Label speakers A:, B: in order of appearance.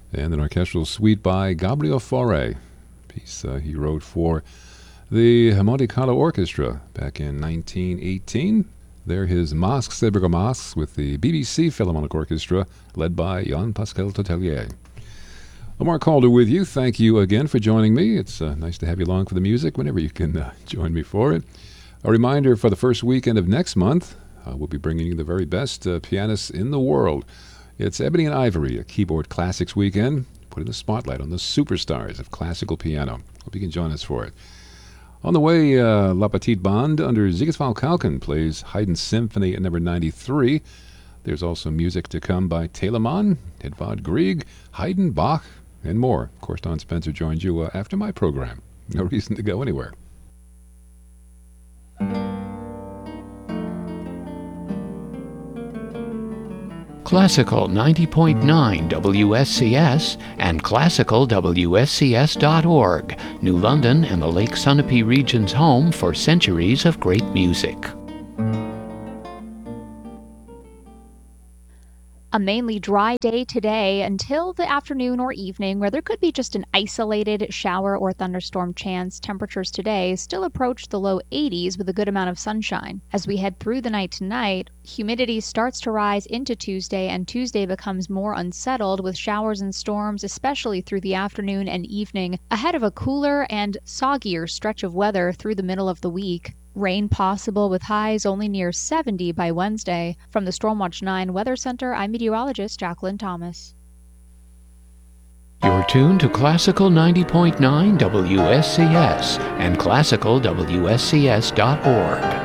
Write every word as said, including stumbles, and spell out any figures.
A: and an orchestral suite by Gabriel Fauré, piece uh, he wrote for the Monte Carlo Orchestra back in nineteen eighteen. They're his Masques et Bergamasques with the B B C Philharmonic Orchestra, led by Jean-Pascal Totelier. Lamar Calder with you. Thank you again for joining me. It's uh, nice to have you along for the music whenever you can uh, join me for it. A reminder, for the first weekend of next month, uh, we'll be bringing you the very best uh, pianists in the world. It's Ebony and Ivory, a keyboard classics weekend, putting the spotlight on the superstars of classical piano. Hope you can join us for it. On the way, uh, La Petite Bande under Ziegfeld Kalkin plays Haydn's Symphony at number ninety-three. There's also music to come by Telemann, Edvard Grieg, Haydn, Bach, and more. Of course, Don Spencer joins you uh, after my program. No reason to go anywhere.
B: Classical ninety point nine W S C S and classical W S C S dot org, New London and the Lake Sunapee region's home for centuries of great music.
C: A mainly dry day today until the afternoon or evening, where there could be just an isolated shower or thunderstorm chance. Temperatures today still approach the low eighties with a good amount of sunshine. As we head through the night tonight, humidity starts to rise into Tuesday, and Tuesday becomes more unsettled with showers and storms, especially through the afternoon and evening, ahead of a cooler and soggier stretch of weather through the middle of the week. Rain possible with highs only near seventy by Wednesday. From the Stormwatch nine Weather Center, I'm meteorologist Jacqueline Thomas.
B: You're tuned to Classical ninety point nine W S C S and classical W S C S dot org.